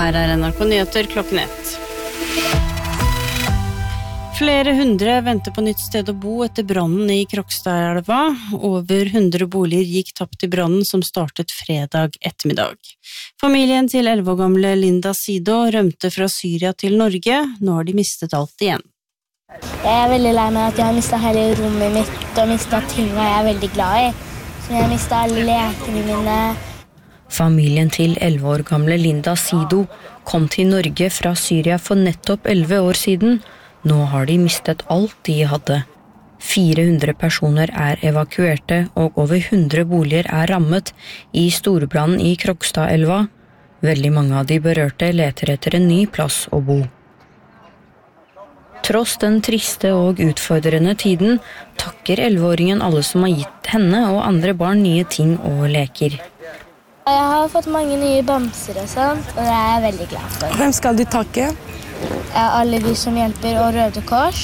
Her NRK Nyheter klokken 1. Flere hundre venter på nytt sted å bo etter brannen i Krokstadelva. Over 100 boliger gikk tapt i brannen som startet fredag ettermiddag. Familien til 11 år gamle Linda Sido rømte fra Syria til Norge. Nå har de mistet alt igjen. Jeg veldig lei meg at jeg har mistet hele rommet mitt og mistet ting jeg er veldig glad i. Så jeg har mistet alle lekene mine. Familien til 11 år gamle Linda Sido kom til Norge fra Syria for nettopp 11 år siden. Nå har de mistet alt de hadde. 400 personer er evakuerte, og over 100 boliger er rammet i storbrannen i Krokstadelva. Veldig mange av de berørte leter etter en ny plass å bo. Tross den triste og utfordrende tiden, takker 11-åringen alle som har gitt henne og andre barn nye ting og leker. Jeg har fått mange nye bamser og sånt, og det er jeg veldig glad for. Hvem skal du takke? Alle de som hjelper, og Røde Kors,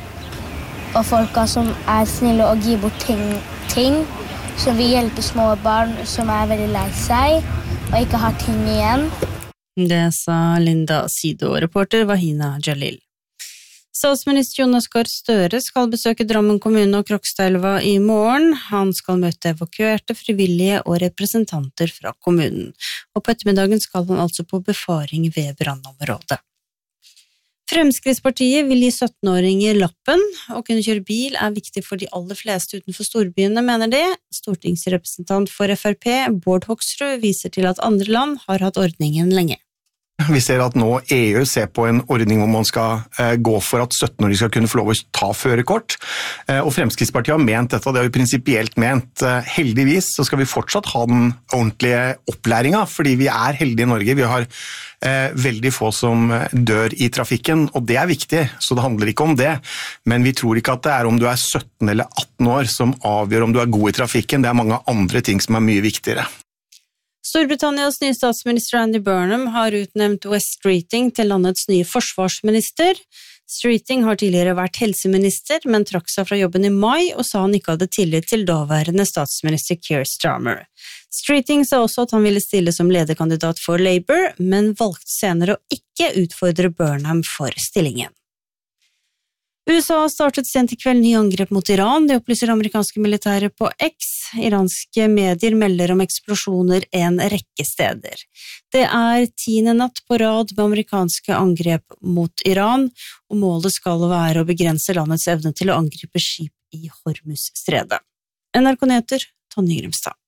og folka som er snille og gir bort ting som vil hjelpe små barn som er veldig lei seg, og ikke har ting igjen. Det sa Linda Sido, reporter Wahina Jalil. Statsminister Jonas Gahr Støre skal besøke Drammen kommune og Krokstadelva i morgen. Han skal møte evakuerte, frivillige og representanter fra kommunen. Og på ettermiddagen skal han altså på befaring ved brannområdet. Fremskrittspartiet vil gi 17-åringer lappen. Å kunne kjøre bil er viktig for de aller fleste utenfor storbyene, mener de. Stortingsrepresentant for FrP, Bård Hoksrud, viser til at andre land har hatt ordningen lenge. Vi ser at nå EU ser på en ordning hvor man skal gå for at 17-åringer skal kunne få lov å ta førerkort. Og Fremskrittspartiet har ment dette, og det har vi prinsipielt ment. Heldigvis så skal vi fortsatt ha den ordentlige opplæringen, fordi vi er heldige i Norge. Vi har veldig få som dør i trafikken, og det er viktig, så det handler ikke om det. Men vi tror ikke at det er om du er 17 eller 18 år som avgjør om du er god i trafikken. Det er mange andre ting som er mye viktigere. Storbritannias nye statsminister Andy Burnham har utnevnt Wes Streeting til landets nye forsvarsminister. Streeting har tidligere vært helseminister, men trakk seg fra jobben i mai og sa han ikke hadde tillit til daværende statsminister Keir Starmer. Streeting sa også at han ville stille som lederkandidat for Labour, men valgte senere å ikke utfordre Burnham for stillingen. USA har startet sent i kveld ny angrep mot Iran, det opplyser amerikanske militære på X. Iranske medier melder om eksplosjoner en rekke steder. Det er 10. natt på rad med amerikanske angrep mot Iran, og målet skal være å begrense landets evne til å angripe skip i Hormuzstredet. NRK Nyheter, Tonje Grimstad.